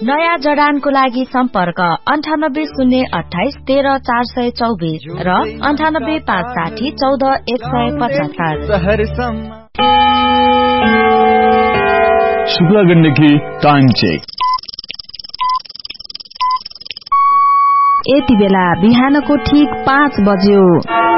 नयाँ जडानको लागि सम्पर्क 9808130424 र 9856014175। Shukla Gandaki time check. यति बेला बिहानको ठीक 5 बज्यो।